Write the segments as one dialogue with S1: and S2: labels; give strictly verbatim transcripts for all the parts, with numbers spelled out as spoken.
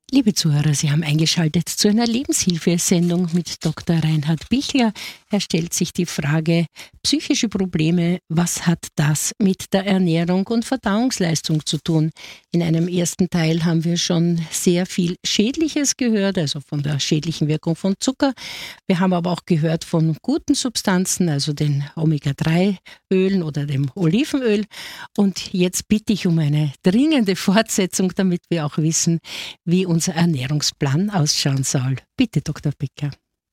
S1: Liebe Zuhörer, Sie haben eingeschaltet zu einer Lebenshilfesendung mit Doktor Reinhard Bichler. Er stellt sich die Frage, psychische Probleme, was hat das mit der Ernährung und Verdauungsleistung zu tun? In einem ersten Teil haben wir schon sehr viel Schädliches gehört, also von der schädlichen Wirkung von Zucker. Wir haben aber auch gehört von guten Substanzen, also den Omega drei Ölen oder dem Olivenöl. Und jetzt bitte ich um eine dringende Fortsetzung, damit wir auch wissen, wie unser Ernährungsplan ausschauen soll. Bitte, Doktor Bichler.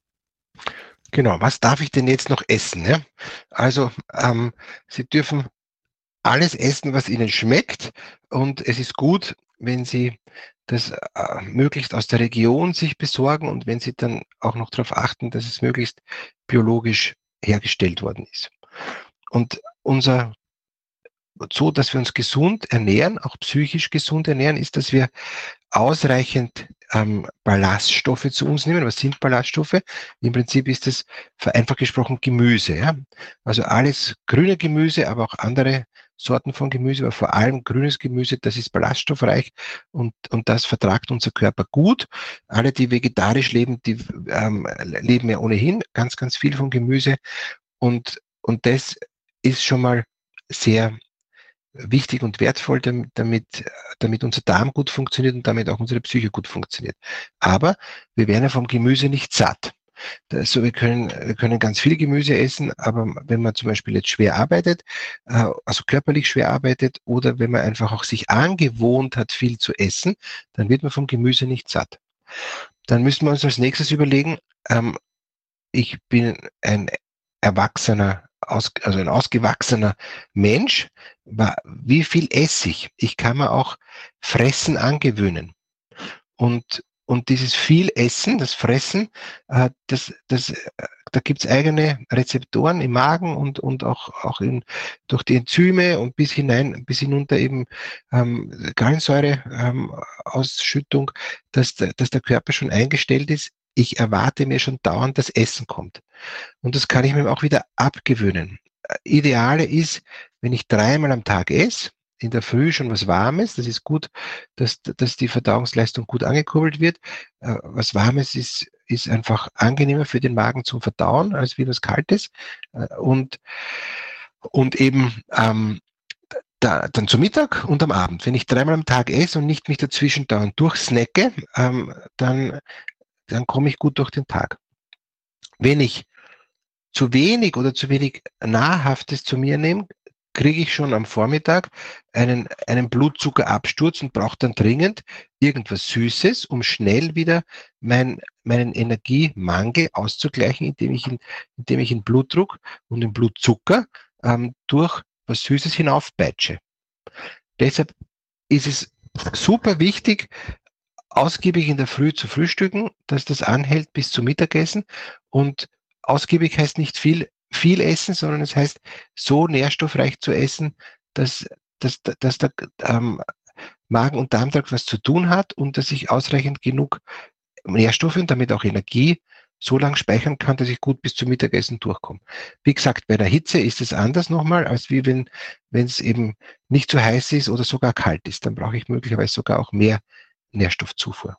S2: Genau, was darf ich denn jetzt noch essen? Ja? Also, ähm, Sie dürfen alles essen, was Ihnen schmeckt, und es ist gut, wenn Sie das äh, möglichst aus der Region sich besorgen und wenn Sie dann auch noch darauf achten, dass es möglichst biologisch hergestellt worden ist. Und unser so, dass wir uns gesund ernähren, auch psychisch gesund ernähren, ist, dass wir ausreichend ähm, Ballaststoffe zu uns nehmen. Was sind Ballaststoffe? Im Prinzip ist es vereinfacht gesprochen Gemüse. Ja? Also alles grüne Gemüse, aber auch andere Sorten von Gemüse, aber vor allem grünes Gemüse, das ist ballaststoffreich und, und das vertragt unser Körper gut. Alle, die vegetarisch leben, die ähm, leben ja ohnehin ganz, ganz viel von Gemüse und, und das ist schon mal sehr wichtig und wertvoll, damit, damit, damit unser Darm gut funktioniert und damit auch unsere Psyche gut funktioniert. Aber wir werden ja vom Gemüse nicht satt. Also wir können, wir können ganz viel Gemüse essen, aber wenn man zum Beispiel jetzt schwer arbeitet, also körperlich schwer arbeitet, oder wenn man einfach auch sich angewohnt hat, viel zu essen, dann wird man vom Gemüse nicht satt. Dann müssen wir uns als nächstes überlegen, ähm, ich bin ein erwachsener, aus, also ein ausgewachsener Mensch, wie viel esse ich? Ich kann mir auch Fressen angewöhnen. Und, und dieses viel Essen, das Fressen, äh, das, das, äh, da gibt's eigene Rezeptoren im Magen und, und auch, auch in, durch die Enzyme und bis hinein, bis hinunter eben ähm, Gallensäure-Ausschüttung, ähm, dass, dass der Körper schon eingestellt ist. Ich erwarte mir schon dauernd, dass Essen kommt. Und das kann ich mir auch wieder abgewöhnen. Ideale ist, wenn ich dreimal am Tag esse, in der Früh schon was Warmes, das ist gut, dass, dass die Verdauungsleistung gut angekurbelt wird. Äh, was Warmes ist, ist einfach angenehmer für den Magen zum Verdauen, als wie was Kaltes. Äh, und, und eben ähm, da, dann zum Mittag und am Abend. Wenn ich dreimal am Tag esse und nicht mich dazwischen dauernd durchsnacke, ähm, dann, dann komme ich gut durch den Tag. Wenn ich zu wenig oder zu wenig Nahrhaftes zu mir nehme, kriege ich schon am Vormittag einen, einen Blutzuckerabsturz und brauche dann dringend irgendwas Süßes, um schnell wieder mein, meinen Energiemangel auszugleichen, indem ich, in, indem ich den Blutdruck und den Blutzucker ähm, durch was Süßes hinaufpeitsche. Deshalb ist es super wichtig, ausgiebig in der Früh zu frühstücken, dass das anhält bis zum Mittagessen. Und ausgiebig heißt nicht viel, viel essen, sondern es heißt, so nährstoffreich zu essen, dass, dass, dass der ähm, Magen- und Darmtrakt was zu tun hat und dass ich ausreichend genug Nährstoffe und damit auch Energie so lange speichern kann, dass ich gut bis zum Mittagessen durchkomme. Wie gesagt, bei der Hitze ist es anders nochmal, als wie wenn wenn es eben nicht so heiß ist oder sogar kalt ist. Dann brauche ich möglicherweise sogar auch mehr Nährstoffzufuhr.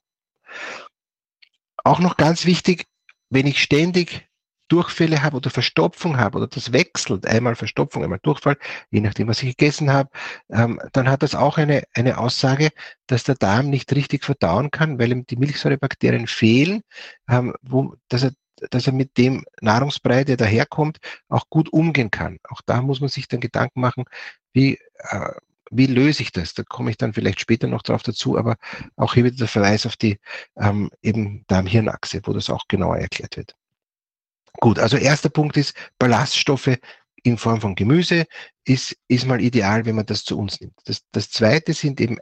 S2: Auch noch ganz wichtig, wenn ich ständig Durchfälle habe oder Verstopfung habe oder das wechselt, einmal Verstopfung, einmal Durchfall, je nachdem, was ich gegessen habe, ähm, dann hat das auch eine, eine Aussage, dass der Darm nicht richtig verdauen kann, weil ihm die Milchsäurebakterien fehlen, ähm, wo, dass er dass er mit dem Nahrungsbrei, der daherkommt, auch gut umgehen kann. Auch da muss man sich dann Gedanken machen, wie, äh, wie löse ich das? Da komme ich dann vielleicht später noch drauf dazu, aber auch hier wieder der Verweis auf die ähm, eben Darm-Hirn-Achse, wo das auch genauer erklärt wird. Gut, also erster Punkt ist, Ballaststoffe in Form von Gemüse ist, ist mal ideal, wenn man das zu uns nimmt. Das, das zweite sind eben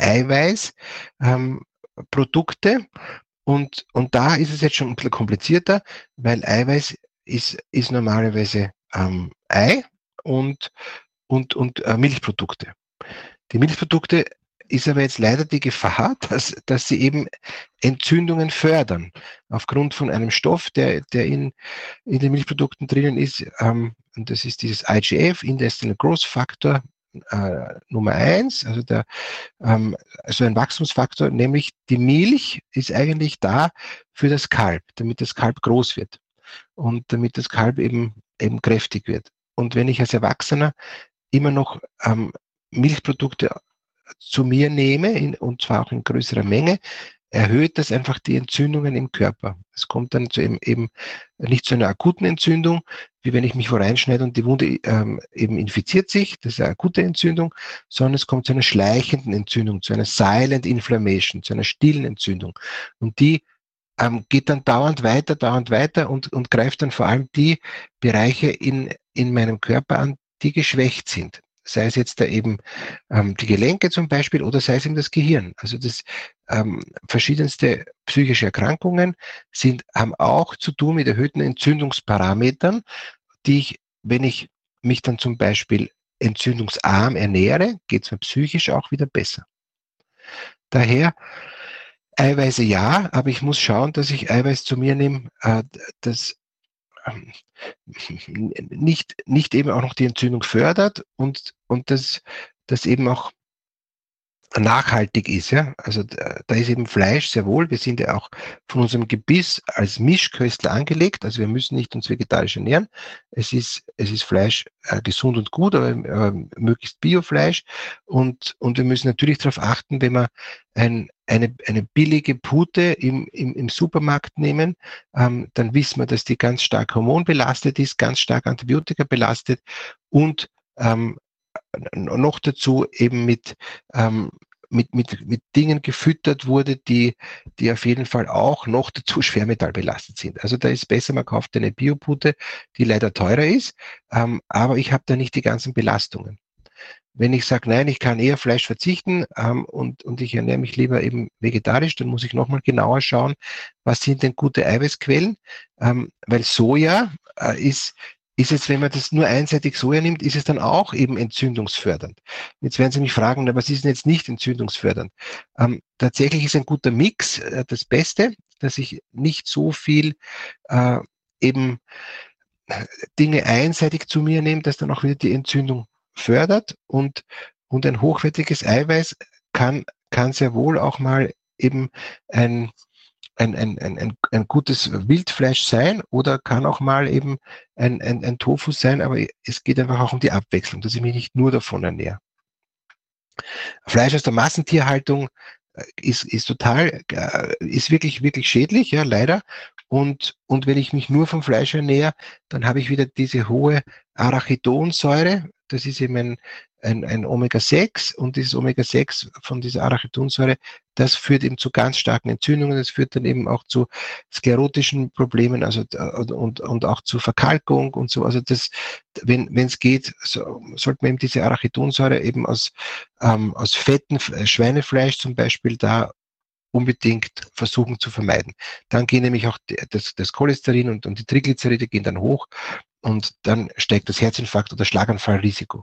S2: Eiweißprodukte. Ähm, und, und da ist es jetzt schon ein bisschen komplizierter, weil Eiweiß ist, ist normalerweise ähm, Ei und, und, und äh, Milchprodukte. Die Milchprodukte ist aber jetzt leider die Gefahr, dass, dass sie eben Entzündungen fördern. Aufgrund von einem Stoff, der, der in, in den Milchprodukten drinnen ist, ähm, und das ist dieses I G F, Intestinal Growth Factor, äh, Nummer eins, also der, ähm, also ein Wachstumsfaktor, nämlich die Milch ist eigentlich da für das Kalb, damit das Kalb groß wird und damit das Kalb eben, eben kräftig wird. Und wenn ich als Erwachsener immer noch ähm, Milchprodukte zu mir nehme, in, und zwar auch in größerer Menge, erhöht das einfach die Entzündungen im Körper. Es kommt dann zu eben, eben nicht zu einer akuten Entzündung, wie wenn ich mich wo reinschneide und die Wunde ähm, eben infiziert sich, das ist eine akute Entzündung, sondern es kommt zu einer schleichenden Entzündung, zu einer Silent Inflammation, zu einer stillen Entzündung. Und die ähm, geht dann dauernd weiter, dauernd weiter und, und greift dann vor allem die Bereiche in, in meinem Körper an, die geschwächt sind. Sei es jetzt da eben ähm, die Gelenke zum Beispiel oder sei es eben das Gehirn. Also das ähm, verschiedenste psychische Erkrankungen sind, haben auch zu tun mit erhöhten Entzündungsparametern, die ich, wenn ich mich dann zum Beispiel entzündungsarm ernähre, geht es mir psychisch auch wieder besser. Daher Eiweiße ja, aber ich muss schauen, dass ich Eiweiß zu mir nehme, äh, das ähm, nicht, nicht eben auch noch die Entzündung fördert und, und das, das eben auch nachhaltig ist. Ja? Also da, da ist eben Fleisch sehr wohl. Wir sind ja auch von unserem Gebiss als Mischköstler angelegt. Also wir müssen nicht uns vegetarisch ernähren. Es ist, es ist Fleisch äh, gesund und gut, aber äh, möglichst Biofleisch. Und, und wir müssen natürlich darauf achten, wenn wir ein, eine, eine billige Pute im, im, im Supermarkt nehmen, ähm, dann wissen wir, dass die ganz stark hormonbelastet ist, ganz stark Antibiotika belastet und ähm, noch dazu eben mit, ähm, mit, mit, mit Dingen gefüttert wurde, die, die auf jeden Fall auch noch dazu schwermetallbelastet sind. Also da ist besser, man kauft eine Biopute, die leider teurer ist, ähm, aber ich habe da nicht die ganzen Belastungen. Wenn ich sage, nein, ich kann eher Fleisch verzichten ähm, und, und ich ernähre mich lieber eben vegetarisch, dann muss ich nochmal genauer schauen, was sind denn gute Eiweißquellen, ähm, weil Soja äh, ist ist es, wenn man das nur einseitig Soja nimmt, ist es dann auch eben entzündungsfördernd. Jetzt werden Sie mich fragen, na, was ist denn jetzt nicht entzündungsfördernd? Ähm, tatsächlich ist ein guter Mix äh, das Beste, dass ich nicht so viel äh, eben Dinge einseitig zu mir nehme, dass dann auch wieder die Entzündung fördert und, und ein hochwertiges Eiweiß kann, kann sehr wohl auch mal eben ein Ein, ein, ein, ein gutes Wildfleisch sein oder kann auch mal eben ein, ein, ein Tofu sein, aber es geht einfach auch um die Abwechslung, dass ich mich nicht nur davon ernähre. Fleisch aus der Massentierhaltung ist, ist total, ist wirklich, wirklich schädlich, ja, leider. Und, und wenn ich mich nur vom Fleisch ernähre, dann habe ich wieder diese hohe Arachidonsäure. Das ist eben ein, ein, ein Omega sechs und dieses Omega sechs von dieser Arachidonsäure, das führt eben zu ganz starken Entzündungen. Das führt dann eben auch zu sklerotischen Problemen, also und, und auch zu Verkalkung und so. Also das, wenn wenn es geht, so, sollte man eben diese Arachidonsäure eben aus, ähm, aus fetten Schweinefleisch zum Beispiel da unbedingt versuchen zu vermeiden. Dann gehen nämlich auch das, das Cholesterin und, und die Triglyceride gehen dann hoch und dann steigt das Herzinfarkt- oder Schlaganfallrisiko.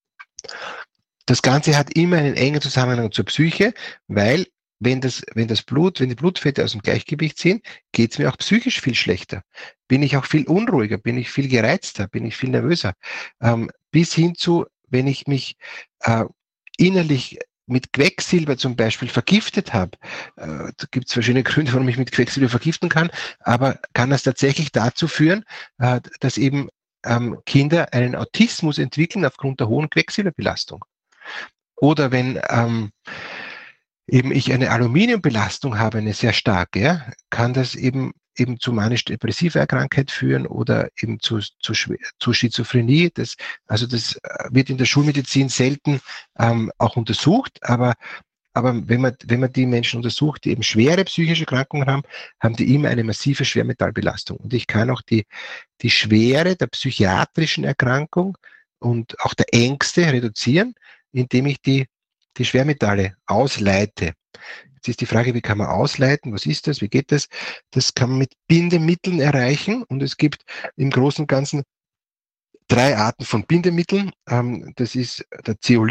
S2: Das Ganze hat immer einen engen Zusammenhang zur Psyche, weil wenn das, wenn das Blut, wenn die Blutfette aus dem Gleichgewicht sind, geht es mir auch psychisch viel schlechter. Bin ich auch viel unruhiger, bin ich viel gereizter, bin ich viel nervöser. Ähm, bis hin zu, wenn ich mich äh, innerlich mit Quecksilber zum Beispiel vergiftet habe, äh, da gibt es verschiedene Gründe, warum ich mit Quecksilber vergiften kann, aber kann das tatsächlich dazu führen, äh, dass eben ähm, Kinder einen Autismus entwickeln aufgrund der hohen Quecksilberbelastung. Oder wenn ähm, eben ich eine Aluminiumbelastung habe, eine sehr starke, ja, kann das eben eben zu manisch-depressiver Krankheit führen oder eben zu, zu, zu Schizophrenie. Das, also das wird in der Schulmedizin selten ähm, auch untersucht, aber aber wenn man, wenn man die Menschen untersucht, die eben schwere psychische Erkrankungen haben, haben die immer eine massive Schwermetallbelastung. Und ich kann auch die, die Schwere der psychiatrischen Erkrankung und auch der Ängste reduzieren, indem ich die, die Schwermetalle ausleite. Jetzt ist die Frage, wie kann man ausleiten? Was ist das? Wie geht das? Das kann man mit Bindemitteln erreichen. Und es gibt im Großen und Ganzen drei Arten von Bindemitteln. Das ist der Zeolit.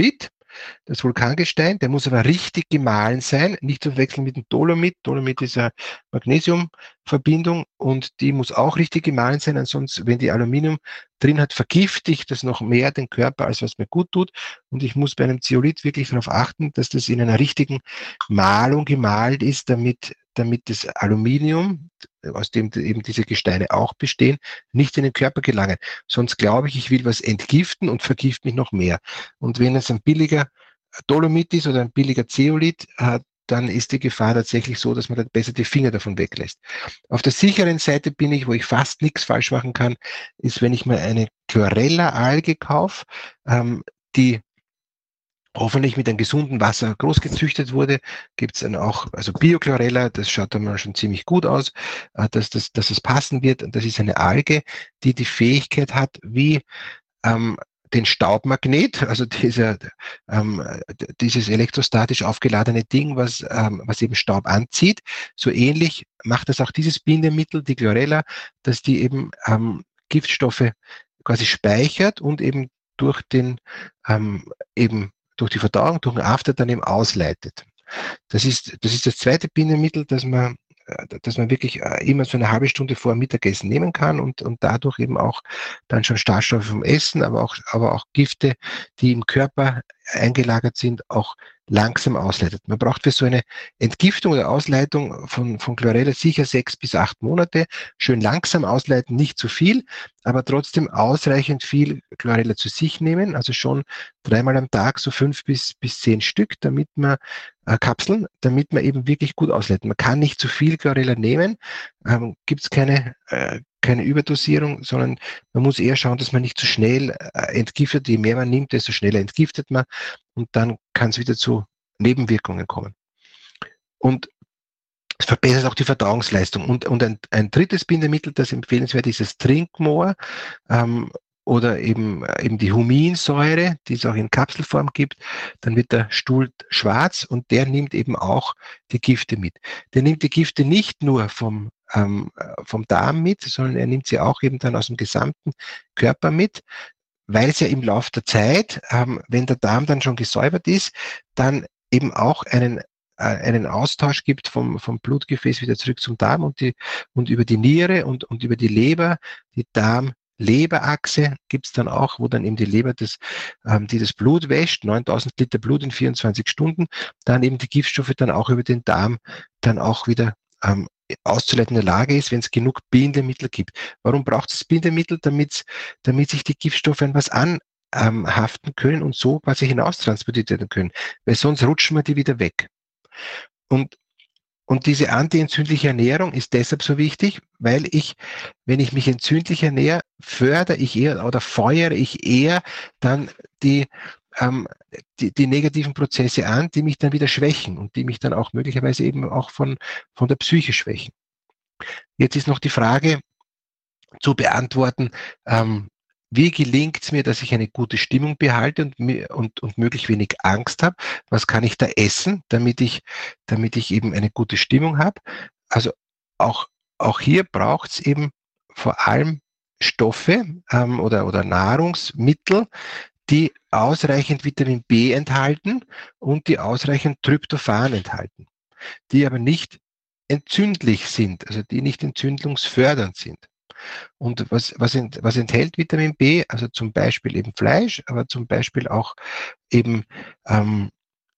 S2: das Vulkangestein, der muss aber richtig gemahlen sein, nicht zu verwechseln mit dem Dolomit. Dolomit ist eine Magnesiumverbindung und die muss auch richtig gemahlen sein, ansonsten, wenn die Aluminium drin hat, vergiftigt das noch mehr den Körper, als was mir gut tut. Und ich muss bei einem Zeolit wirklich darauf achten, dass das in einer richtigen Mahlung gemahlt ist, damit, damit das Aluminium, aus dem eben diese Gesteine auch bestehen, nicht in den Körper gelangen. Sonst glaube ich, ich will was entgiften und vergift mich noch mehr. Und wenn es ein billiger Dolomit ist oder ein billiger Zeolit, äh, dann ist die Gefahr tatsächlich so, dass man dann besser die Finger davon weglässt. Auf der sicheren Seite bin ich, wo ich fast nichts falsch machen kann, ist, wenn ich mir eine Chlorella-Alge kaufe, ähm, die hoffentlich mit einem gesunden Wasser großgezüchtet wurde, gibt es dann auch, also Bio-Chlorella, das schaut dann mal schon ziemlich gut aus, äh, dass, dass, dass es passen wird. Und das ist eine Alge, die die Fähigkeit hat, wie ähm, den Staubmagnet, also dieser, ähm, dieses elektrostatisch aufgeladene Ding, was, ähm, was eben Staub anzieht. So ähnlich macht das auch dieses Bindemittel, die Chlorella, dass die eben ähm, Giftstoffe quasi speichert und eben durch den ähm, eben durch die Verdauung, durch den After dann eben ausleitet. Das ist, das ist das zweite Bindemittel, das man, dass man wirklich immer so eine halbe Stunde vor Mittagessen nehmen kann und, und dadurch eben auch dann schon Starkstoffe vom Essen, aber auch, aber auch Gifte, die im Körper eingelagert sind, auch langsam ausleitet. Man braucht für so eine Entgiftung oder Ausleitung von, von Chlorella sicher sechs bis acht Monate. Schön langsam ausleiten, nicht zu viel, aber trotzdem ausreichend viel Chlorella zu sich nehmen, also schon dreimal am Tag so fünf bis, bis zehn Stück, damit man äh, Kapseln, damit man eben wirklich gut ausleiten. Man kann nicht zu viel Chlorella nehmen, ähm, gibt es keine, äh, keine Überdosierung, sondern man muss eher schauen, dass man nicht zu schnell äh, entgiftet. Je mehr man nimmt, desto schneller entgiftet man und dann kann es wieder zu Nebenwirkungen kommen. Und es verbessert auch die Verdauungsleistung. Und, und ein, ein drittes Bindemittel, das empfehlenswert ist, ist das Trinkmoor ähm, oder eben, eben die Huminsäure, die es auch in Kapselform gibt. Dann wird der Stuhl schwarz und der nimmt eben auch die Gifte mit. Der nimmt die Gifte nicht nur vom, ähm, vom Darm mit, sondern er nimmt sie auch eben dann aus dem gesamten Körper mit, weil es ja im Laufe der Zeit, ähm, wenn der Darm dann schon gesäubert ist, dann eben auch einen äh, einen Austausch gibt vom, vom Blutgefäß wieder zurück zum Darm und, die, und über die Niere und, und über die Leber, die Darm-Leber-Achse gibt es dann auch, wo dann eben die Leber das, ähm, die das Blut wäscht, neuntausend Liter Blut in vierundzwanzig Stunden, dann eben die Giftstoffe dann auch über den Darm dann auch wieder ähm, auszuleiten in der Lage ist, wenn es genug Bindemittel gibt. Warum braucht es Bindemittel? Damit, damit sich die Giftstoffe an was anhaften können und so quasi hinaustransportiert werden können, weil sonst rutschen wir die wieder weg. Und, und diese antientzündliche Ernährung ist deshalb so wichtig, weil ich, wenn ich mich entzündlich ernähre, fördere ich eher oder feuere ich eher dann die, ähm, die, die negativen Prozesse an, die mich dann wieder schwächen und die mich dann auch möglicherweise eben auch von, von der Psyche schwächen. Jetzt ist noch die Frage zu beantworten, ähm, wie gelingt es mir, dass ich eine gute Stimmung behalte und, und, und möglichst wenig Angst habe? Was kann ich da essen, damit ich, damit ich eben eine gute Stimmung habe? Also auch, auch hier braucht es eben vor allem Stoffe ähm, oder, oder Nahrungsmittel, die ausreichend Vitamin B enthalten und die ausreichend Tryptophan enthalten, die aber nicht entzündlich sind, also die nicht entzündungsfördernd sind. Und was, was, ent, was enthält Vitamin B? Also zum Beispiel eben Fleisch, aber zum Beispiel auch eben ähm,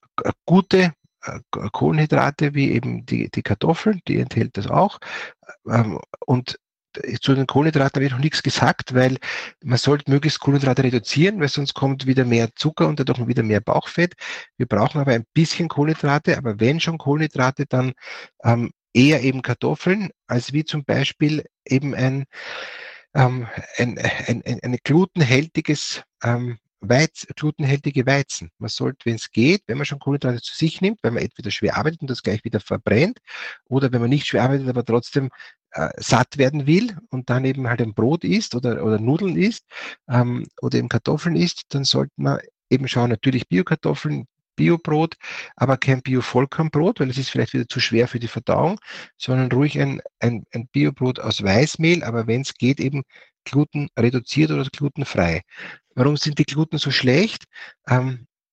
S2: gute äh, Kohlenhydrate wie eben die, die Kartoffeln, die enthält das auch. Ähm, und zu den Kohlenhydraten habe ich noch nichts gesagt, weil man sollte möglichst Kohlenhydrate reduzieren, weil sonst kommt wieder mehr Zucker und dadurch wieder mehr Bauchfett. Wir brauchen aber ein bisschen Kohlenhydrate, aber wenn schon Kohlenhydrate, dann ähm, eher eben Kartoffeln, als wie zum Beispiel eben ein, ähm, ein, ein, ein, ein glutenhältiges ähm, Weiz, glutenhältige Weizen. Man sollte, wenn es geht, wenn man schon Kohlenhydrate zu sich nimmt, wenn man entweder schwer arbeitet und das gleich wieder verbrennt, oder wenn man nicht schwer arbeitet, aber trotzdem äh, satt werden will und dann eben halt ein Brot isst oder, oder Nudeln isst ähm, oder eben Kartoffeln isst, dann sollte man eben schauen, natürlich Biokartoffeln, Biobrot, aber kein Bio-Vollkornbrot, weil es ist vielleicht wieder zu schwer für die Verdauung, sondern ruhig ein, ein, ein Biobrot aus Weißmehl, aber wenn es geht, eben Gluten reduziert oder glutenfrei. Warum sind die Gluten so schlecht? Ähm,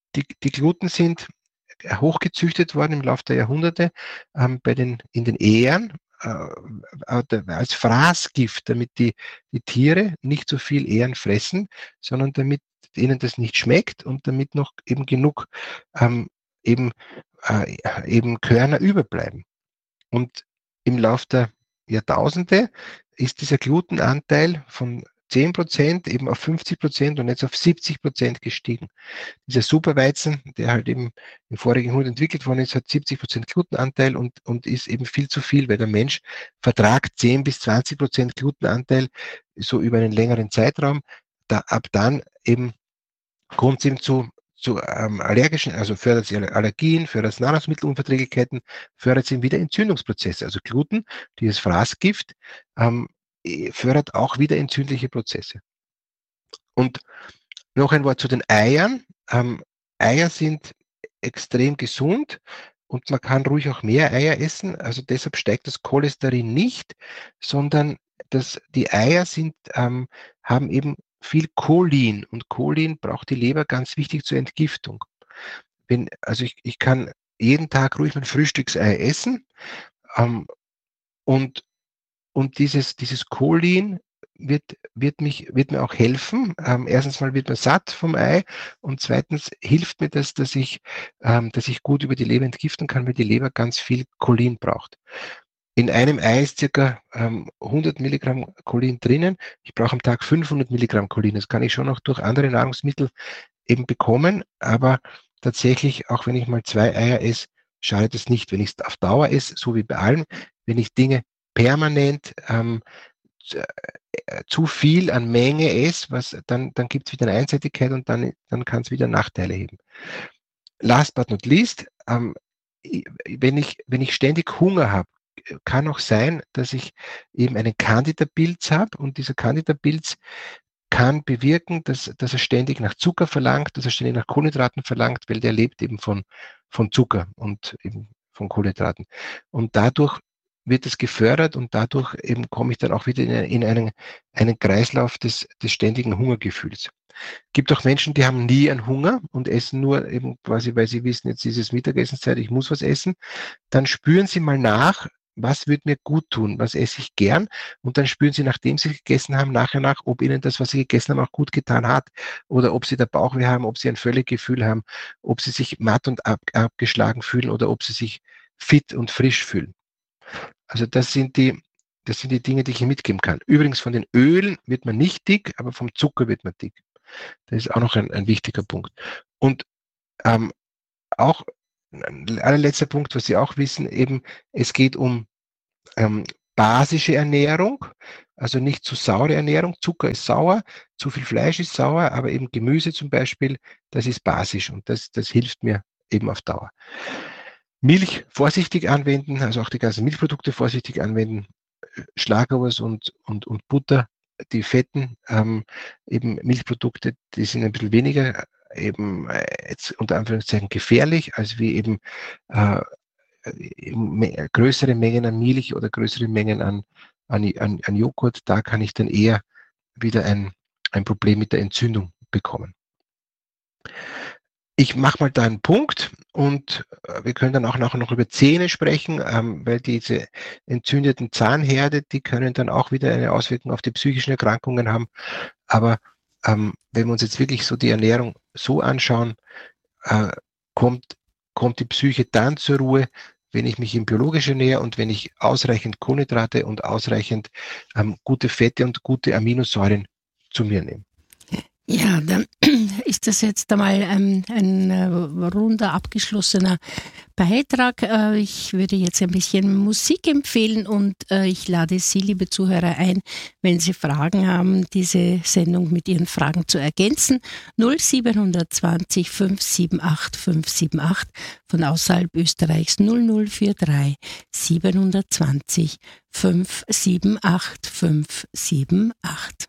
S2: die, die Gluten sind hochgezüchtet worden im Laufe der Jahrhunderte ähm, bei den, in den Ähren äh, als Fraßgift, damit die, die Tiere nicht so viel Ähren fressen, sondern damit ihnen das nicht schmeckt und damit noch eben genug ähm, eben, äh, eben Körner überbleiben. Und im Laufe der Jahrtausende ist dieser Glutenanteil von zehn Prozent eben auf fünfzig Prozent und jetzt auf siebzig Prozent gestiegen. Dieser Superweizen, der halt eben im vorigen Jahrhundert entwickelt worden ist, hat siebzig Prozent Glutenanteil und, und ist eben viel zu viel, weil der Mensch vertragt zehn bis zwanzig Prozent Glutenanteil so über einen längeren Zeitraum. Da, ab dann eben kommt es eben zu, zu ähm, allergischen, also fördert es Allergien, fördert es Nahrungsmittelunverträglichkeiten, fördert es eben wieder Entzündungsprozesse. Also Gluten, dieses Fraßgift, ähm, fördert auch wieder entzündliche Prozesse. Und noch ein Wort zu den Eiern. Ähm, Eier sind extrem gesund und man kann ruhig auch mehr Eier essen. Also deshalb steigt das Cholesterin nicht, sondern das, die Eier sind, ähm, haben eben viel Cholin und Cholin braucht die Leber ganz wichtig zur Entgiftung. Wenn, also ich, ich kann jeden Tag ruhig mein Frühstücksei essen ähm, und, und dieses, dieses Cholin wird, wird, mich, wird mir auch helfen. Ähm, erstens mal wird man satt vom Ei und zweitens hilft mir das, dass ich, ähm, dass ich gut über die Leber entgiften kann, weil die Leber ganz viel Cholin braucht. In einem Ei ist circa ähm, hundert Milligramm Cholin drinnen. Ich brauche am Tag fünfhundert Milligramm Cholin. Das kann ich schon noch durch andere Nahrungsmittel eben bekommen, aber tatsächlich, auch wenn ich mal zwei Eier esse, schadet es nicht. Wenn ich es auf Dauer esse, so wie bei allem, wenn ich Dinge permanent ähm, zu viel an Menge esse, was, dann, dann gibt es wieder eine Einseitigkeit und dann, dann kann es wieder Nachteile geben. Last but not least, ähm, wenn, ich, wenn ich ständig Hunger habe, kann auch sein, dass ich eben einen Candida-Pilz habe und dieser Candida-Pilz kann bewirken, dass, dass er ständig nach Zucker verlangt, dass er ständig nach Kohlenhydraten verlangt, weil der lebt eben von, von Zucker und eben von Kohlenhydraten. Und dadurch wird es gefördert und dadurch eben komme ich dann auch wieder in, in einen, einen Kreislauf des, des ständigen Hungergefühls. Es gibt auch Menschen, die haben nie einen Hunger und essen nur eben quasi, weil sie wissen, jetzt ist es Mittagessenzeit, ich muss was essen. Dann spüren sie mal nach, was wird mir gut tun, was esse ich gern und dann spüren sie, nachdem sie gegessen haben, nachher nach, ob ihnen das, was sie gegessen haben, auch gut getan hat oder ob sie der Bauchweh haben, ob sie ein Völlegefühl haben, ob sie sich matt und ab, abgeschlagen fühlen oder ob sie sich fit und frisch fühlen. Also das sind die, das sind die Dinge, die ich Ihnen mitgeben kann. Übrigens von den Ölen wird man nicht dick, aber vom Zucker wird man dick. Das ist auch noch ein, ein wichtiger Punkt. Und ähm, auch ein allerletzter Punkt, was Sie auch wissen, eben es geht um ähm, basische Ernährung, also nicht zu saure Ernährung. Zucker ist sauer, zu viel Fleisch ist sauer, aber eben Gemüse zum Beispiel, das ist basisch und das, das hilft mir eben auf Dauer. Milch vorsichtig anwenden, also auch die ganzen Milchprodukte vorsichtig anwenden, Schlagobers und, und, und Butter, die Fetten, ähm, eben Milchprodukte, die sind ein bisschen weniger eben äh, jetzt unter Anführungszeichen gefährlich, als wie eben äh, me- größere Mengen an Milch oder größere Mengen an, an, an, an Joghurt. Da kann ich dann eher wieder ein, ein Problem mit der Entzündung bekommen. Ich mache mal da einen Punkt und wir können dann auch nachher noch über Zähne sprechen, ähm, weil diese entzündeten Zahnherde, die können dann auch wieder eine Auswirkung auf die psychischen Erkrankungen haben. Aber ähm, wenn wir uns jetzt wirklich so die Ernährung so anschauen, äh, kommt, kommt die Psyche dann zur Ruhe, wenn ich mich im biologischen ernähre und wenn ich ausreichend Kohlenhydrate und ausreichend ähm, gute Fette und gute Aminosäuren zu mir nehme.
S1: Ja, dann ist das jetzt einmal ein, ein runder, abgeschlossener Beitrag. Ich würde jetzt ein bisschen Musik empfehlen und ich lade Sie, liebe Zuhörer, ein, wenn Sie Fragen haben, diese Sendung mit Ihren Fragen zu ergänzen. null sieben zwei null fünf sieben acht fünf sieben acht von außerhalb Österreichs null null vier drei sieben zwei null fünf sieben acht fünf sieben acht.